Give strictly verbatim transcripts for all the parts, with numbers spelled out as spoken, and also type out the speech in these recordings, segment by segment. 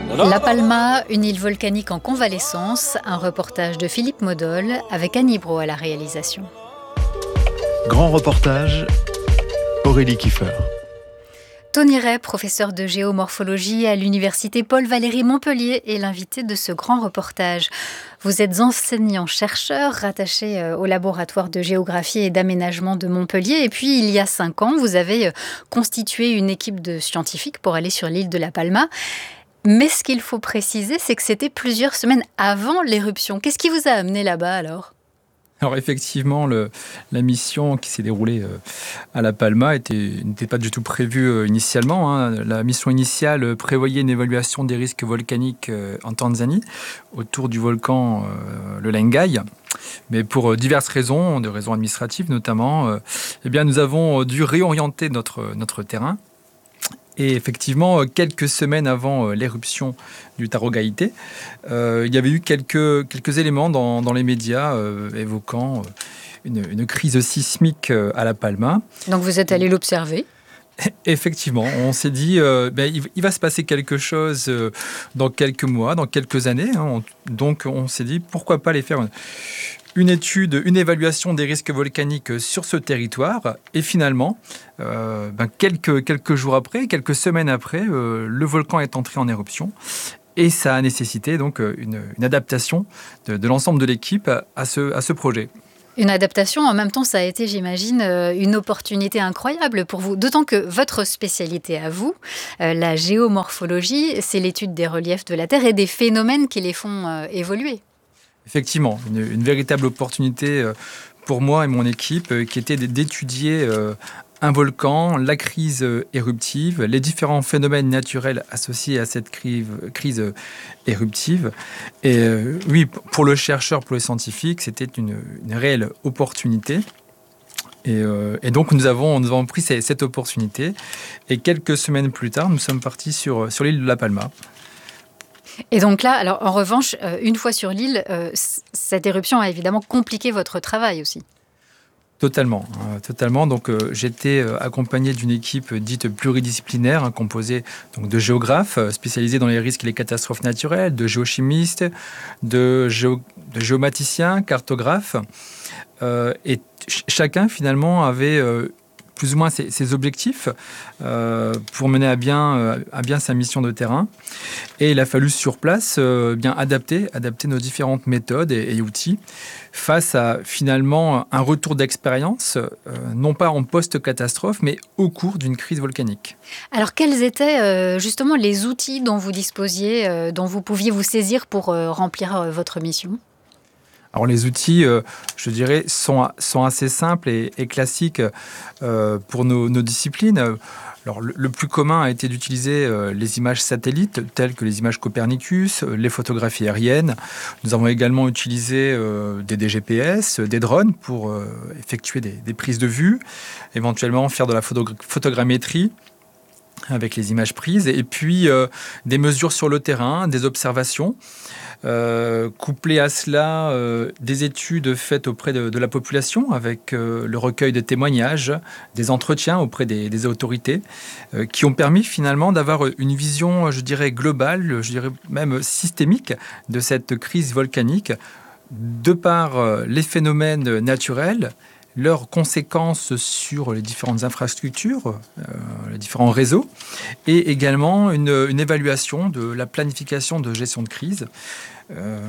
La Palma, une île volcanique en convalescence, un reportage de Philippe Modol avec Annie Brault à la réalisation. Grand reportage, Aurélie Kiefer. Tony Ray, professeur de géomorphologie à l'université Paul-Valéry Montpellier, est l'invité de ce grand reportage. Vous êtes enseignant-chercheur rattaché au laboratoire de géographie et d'aménagement de Montpellier. Et puis, il y a cinq ans, vous avez constitué une équipe de scientifiques pour aller sur l'île de La Palma. Mais ce qu'il faut préciser, c'est que c'était plusieurs semaines avant l'éruption. Qu'est-ce qui vous a amené là-bas alors ? Alors effectivement, le, la mission qui s'est déroulée euh, à La Palma était, n'était pas du tout prévue euh, initialement. Hein. La mission initiale euh, prévoyait une évaluation des risques volcaniques euh, en Tanzanie, autour du volcan euh, le Lengai. Mais pour euh, diverses raisons, de raisons administratives notamment, euh, eh bien, nous avons dû réorienter notre, notre terrain. Et effectivement, quelques semaines avant l'éruption du Tarogaïté, euh, il y avait eu quelques, quelques éléments dans, dans les médias euh, évoquant une, une crise sismique à La Palma. Donc vous êtes allé l'observer ? Effectivement, on s'est dit, euh, ben, il, il va se passer quelque chose euh, dans quelques mois, dans quelques années. Hein, on, donc on s'est dit, pourquoi pas aller faire une, une étude, une évaluation des risques volcaniques sur ce territoire. Et finalement, euh, ben, quelques, quelques jours après, quelques semaines après, euh, le volcan est entré en éruption. Et ça a nécessité donc une, une adaptation de, de l'ensemble de l'équipe à ce, à ce projet. Une adaptation, en même temps, ça a été, j'imagine, une opportunité incroyable pour vous. D'autant que votre spécialité à vous, la géomorphologie, c'est l'étude des reliefs de la Terre et des phénomènes qui les font évoluer. Effectivement, une, une véritable opportunité pour moi et mon équipe qui était d'étudier un volcan, la crise éruptive, les différents phénomènes naturels associés à cette crise, crise éruptive. Et euh, oui, pour le chercheur, pour les scientifiques, c'était une, une réelle opportunité. Et, euh, et donc, nous avons, nous avons pris cette, cette opportunité. Et quelques semaines plus tard, nous sommes partis sur, sur l'île de La Palma. Et donc là, alors, en revanche, une fois sur l'île, euh, cette éruption a évidemment compliqué votre travail aussi. Totalement, euh, totalement. Donc, euh, j'étais euh, accompagné d'une équipe dite pluridisciplinaire, hein, composée donc, de géographes euh, spécialisés dans les risques et les catastrophes naturelles, de géochimistes, de, géo- de géomaticiens, cartographes. Euh, et ch- chacun, finalement, avait euh, plus ou moins ses, ses objectifs euh, pour mener à bien, euh, à bien sa mission de terrain. Et il a fallu sur place euh, bien adapter, adapter nos différentes méthodes et, et outils face à finalement un retour d'expérience, euh, non pas en post-catastrophe, mais au cours d'une crise volcanique. Alors quels étaient euh, justement les outils dont vous disposiez, euh, dont vous pouviez vous saisir pour euh, remplir euh, votre mission ? Alors les outils, euh, je dirais, sont, sont assez simples et, et classiques euh, pour nos, nos disciplines. Alors, le, le plus commun a été d'utiliser euh, les images satellites, telles que les images Copernicus, euh, les photographies aériennes. Nous avons également utilisé euh, des D G P S, des drones pour euh, effectuer des, des prises de vue, éventuellement faire de la photogra- photogrammétrie avec les images prises, et puis euh, des mesures sur le terrain, des observations. Euh, couplé à cela, euh, des études faites auprès de, de la population avec euh, le recueil de témoignages, des entretiens auprès des, des autorités euh, qui ont permis finalement d'avoir une vision, je dirais, globale, je dirais même systémique de cette crise volcanique de par euh, les phénomènes naturels, leurs conséquences sur les différentes infrastructures, euh, les différents réseaux, et également une, une évaluation de la planification de gestion de crise, euh,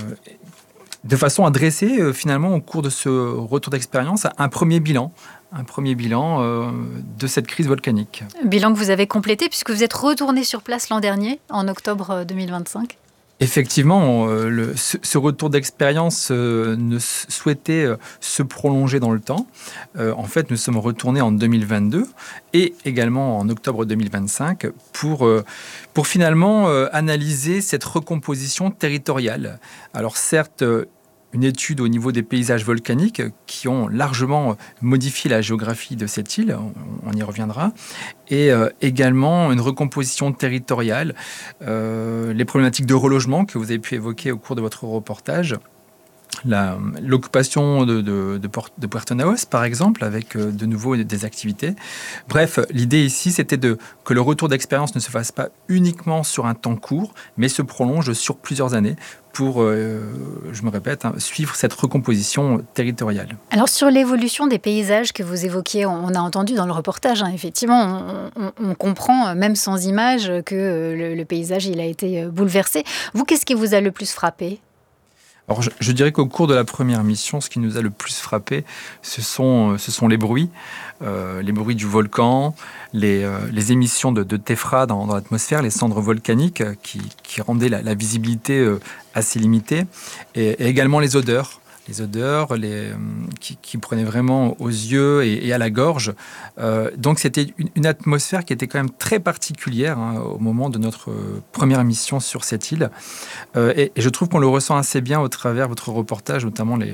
de façon à dresser euh, finalement au cours de ce retour d'expérience un premier bilan, un premier bilan euh, de cette crise volcanique. Bilan que vous avez complété puisque vous êtes retourné sur place l'an dernier, en octobre deux mille vingt-cinq. Effectivement, euh, le, ce, ce retour d'expérience euh, ne souhaitait euh, se prolonger dans le temps. Euh, en fait, nous sommes retournés en deux mille vingt-deux et également en octobre deux mille vingt-cinq pour, euh, pour finalement euh, analyser cette recomposition territoriale. Alors certes, euh, une étude au niveau des paysages volcaniques qui ont largement modifié la géographie de cette île, on y reviendra, et euh, également une recomposition territoriale, euh, les problématiques de relogement que vous avez pu évoquer au cours de votre reportage, La, l'occupation de, de, de, de Puerto Naos, par exemple, avec euh, de nouveau des activités. Bref, l'idée ici, c'était de, que le retour d'expérience ne se fasse pas uniquement sur un temps court, mais se prolonge sur plusieurs années pour, euh, je me répète, hein, suivre cette recomposition territoriale. Alors sur l'évolution des paysages que vous évoquiez, on a entendu dans le reportage, hein, effectivement, on, on, on comprend, même sans images, que le, le paysage il a été bouleversé. Vous, qu'est-ce qui vous a le plus frappé ? Alors, je, je dirais qu'au cours de la première mission, ce qui nous a le plus frappé, ce sont, ce sont les bruits, euh, les bruits du volcan, les, euh, les émissions de, de téphra dans, dans l'atmosphère, les cendres volcaniques euh, qui, qui rendaient la, la visibilité euh, assez limitée, et, et également les odeurs. Les odeurs les, qui, qui prenaient vraiment aux yeux et, et à la gorge. Euh, donc c'était une, une atmosphère qui était quand même très particulière hein, au moment de notre euh, première mission sur cette île. Euh, et, et je trouve qu'on le ressent assez bien au travers de votre reportage, notamment les,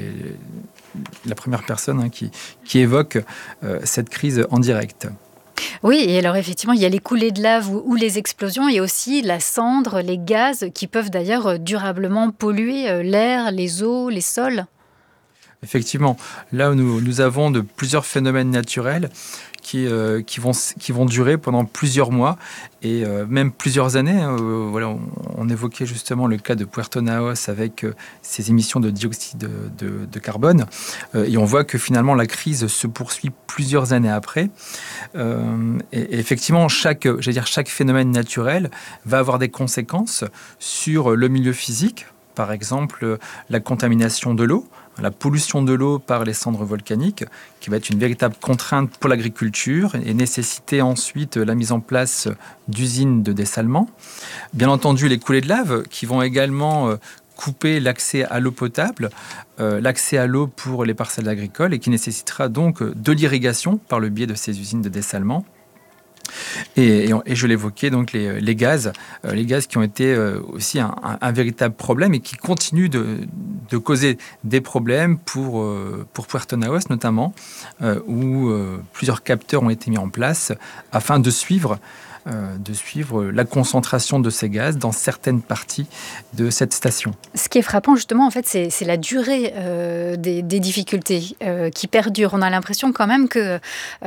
la première personne hein, qui, qui évoque euh, cette crise en direct. Oui, et alors effectivement, il y a les coulées de lave ou, ou les explosions, et aussi la cendre, les gaz qui peuvent d'ailleurs durablement polluer l'air, les eaux, les sols. Effectivement, là où nous, nous avons de plusieurs phénomènes naturels qui, euh, qui, vont, qui vont durer pendant plusieurs mois et euh, même plusieurs années. Euh, voilà, on, on évoquait justement le cas de Puerto Naos avec euh, ses émissions de dioxyde de, de, de carbone. Euh, et on voit que finalement la crise se poursuit plusieurs années après. Euh, et, et effectivement, chaque, j'allais dire, chaque phénomène naturel va avoir des conséquences sur le milieu physique. Par exemple, la contamination de l'eau, la pollution de l'eau par les cendres volcaniques, qui va être une véritable contrainte pour l'agriculture et nécessiter ensuite la mise en place d'usines de dessalement. Bien entendu, les coulées de lave qui vont également couper l'accès à l'eau potable, euh, l'accès à l'eau pour les parcelles agricoles et qui nécessitera donc de l'irrigation par le biais de ces usines de dessalement. Et, et, et je l'évoquais, donc les, les gaz, euh, les gaz qui ont été euh, aussi un, un, un véritable problème et qui continuent de, de causer des problèmes pour, euh, pour Puerto Naos notamment, euh, où euh, plusieurs capteurs ont été mis en place afin de suivre, euh, de suivre la concentration de ces gaz dans certaines parties de cette station. Ce qui est frappant justement, en fait, c'est, c'est la durée euh, des, des difficultés euh, qui perdurent. On a l'impression quand même que,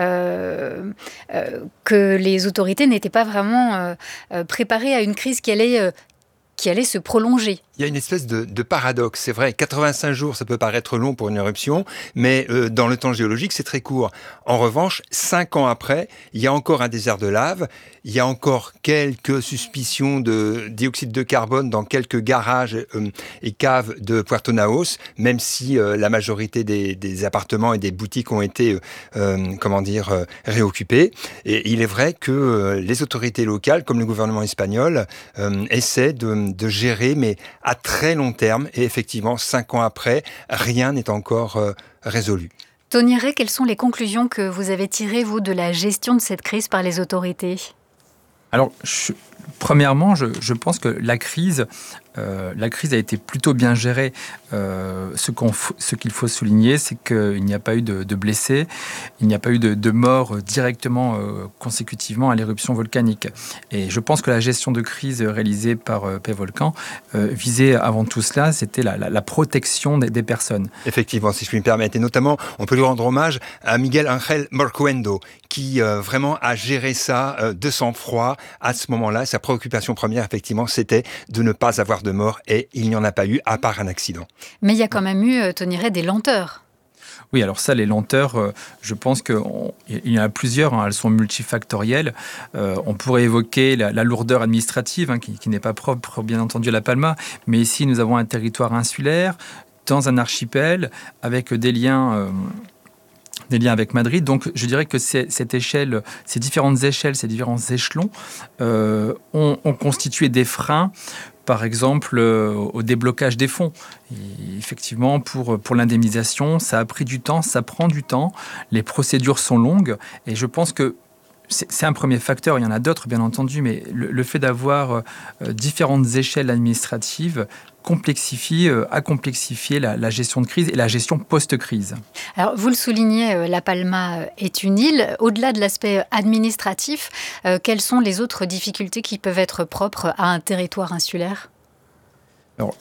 euh, euh, que les autorités n'étaient pas vraiment euh, préparées à une crise qui allait, euh, qui allait se prolonger. Il y a une espèce de, de paradoxe, c'est vrai, quatre-vingt-cinq jours, ça peut paraître long pour une éruption, mais euh, dans le temps géologique, c'est très court. En revanche, cinq ans après, il y a encore un désert de lave, il y a encore quelques suspicions de dioxyde de carbone dans quelques garages euh, et caves de Puerto Naos, même si euh, la majorité des, des appartements et des boutiques ont été, euh, comment dire, euh, réoccupés. Et il est vrai que euh, les autorités locales, comme le gouvernement espagnol, euh, essaient de, de gérer, mais à très long terme, et effectivement, cinq ans après, rien n'est encore euh, résolu. Tony Ray, quelles sont les conclusions que vous avez tirées, vous, de la gestion de cette crise par les autorités ? Alors, je, premièrement, je, je pense que la crise, euh, la crise a été plutôt bien gérée. Euh, ce, qu'on, ce qu'il faut souligner, c'est qu'il n'y a pas eu de, de blessés, il n'y a pas eu de, de morts directement euh, consécutivement à l'éruption volcanique. Et je pense que la gestion de crise réalisée par euh, Pévolcan euh, visait avant tout cela, c'était la, la, la protection des, des personnes. Effectivement, si je puis me permettre. Et notamment, on peut lui rendre hommage à Miguel Ángel Morcuendo, qui euh, vraiment a géré ça euh, de sang-froid à ce moment-là. Sa préoccupation première, effectivement, c'était de ne pas avoir de mort, et il n'y en a pas eu, à part un accident. Mais il y a quand même eu, Tony Ray, des lenteurs. Oui, alors ça, les lenteurs, euh, je pense qu'il y en a plusieurs, hein, elles sont multifactorielles. Euh, on pourrait évoquer la, la lourdeur administrative, hein, qui, qui n'est pas propre, bien entendu, à La Palma, mais ici, nous avons un territoire insulaire, dans un archipel, avec des liens... Euh, des liens avec Madrid. Donc, je dirais que c'est, cette échelle, ces différentes échelles, ces différents échelons euh, ont, ont constitué des freins, par exemple, euh, au déblocage des fonds. Et effectivement, pour, pour l'indemnisation, ça a pris du temps, ça prend du temps, les procédures sont longues, et je pense que c'est, c'est un premier facteur, il y en a d'autres, bien entendu, mais le, le fait d'avoir euh, différentes échelles administratives complexifie, euh, a complexifié la, la gestion de crise et la gestion post-crise. Alors, vous le soulignez, euh, La Palma est une île. Au-delà de l'aspect administratif, euh, quelles sont les autres difficultés qui peuvent être propres à un territoire insulaire ? Alors,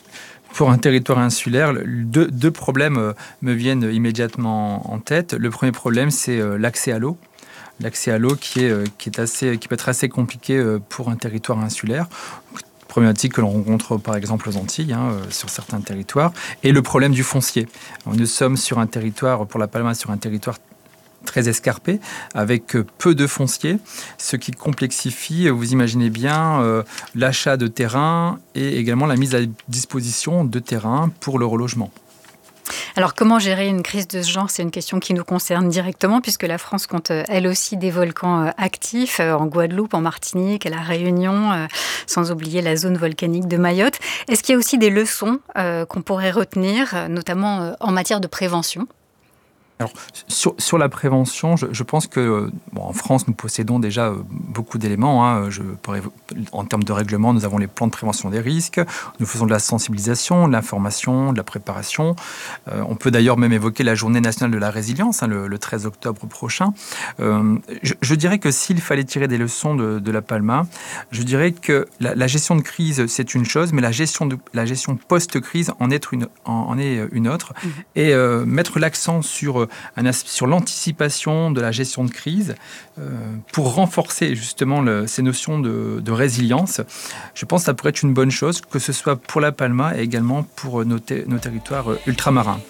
Pour un territoire insulaire, deux, deux problèmes me viennent immédiatement en tête. Le premier problème, c'est l'accès à l'eau. L'accès à l'eau qui, est, qui, est assez, qui peut être assez compliqué pour un territoire insulaire. Problématique que l'on rencontre par exemple aux Antilles, hein, sur certains territoires. Et le problème du foncier. Alors, nous sommes sur un territoire, pour La Palma, sur un territoire très escarpé, avec peu de foncier, ce qui complexifie, vous imaginez bien, euh, l'achat de terrain et également la mise à disposition de terrain pour le relogement. Alors, comment gérer une crise de ce genre ? C'est une question qui nous concerne directement, puisque la France compte, elle aussi, des volcans actifs en Guadeloupe, en Martinique, à La Réunion, sans oublier la zone volcanique de Mayotte. Est-ce qu'il y a aussi des leçons euh, qu'on pourrait retenir, notamment en matière de prévention ? Alors, sur, sur la prévention, je, je pense que bon, en France, nous possédons déjà beaucoup d'éléments. Hein. Je, en termes de règlement, nous avons les plans de prévention des risques. Nous faisons de la sensibilisation, de l'information, de la préparation. Euh, on peut d'ailleurs même évoquer la Journée nationale de la résilience, hein, le, le treize octobre prochain. Euh, je, je dirais que s'il fallait tirer des leçons de, de La Palma, je dirais que la, la gestion de crise, c'est une chose, mais la gestion, de, la gestion post-crise en est une, en, en est une autre. Mmh. Et euh, mettre l'accent sur Un aspect sur l'anticipation de la gestion de crise euh, pour renforcer justement le, ces notions de, de résilience. Je pense que ça pourrait être une bonne chose, que ce soit pour La Palma et également pour nos, ter- nos territoires ultramarins.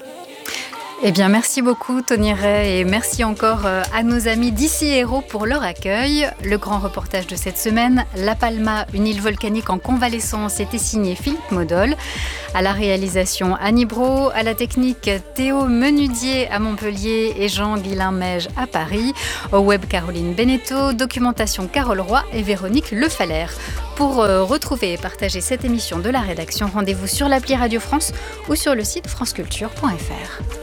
Eh bien, merci beaucoup Tony Ray et merci encore à nos amis d'Ici Héros pour leur accueil. Le grand reportage de cette semaine, La Palma, une île volcanique en convalescence, était signé Philippe Modol. À la réalisation, Annie Brault, à la technique, Théo Menudier à Montpellier et Jean-Guilain Meige à Paris. Au web, Caroline Beneteau, documentation Carole Roy et Véronique Lefalaire. Pour retrouver et partager cette émission de la rédaction, rendez-vous sur l'appli Radio France ou sur le site franceculture point f r.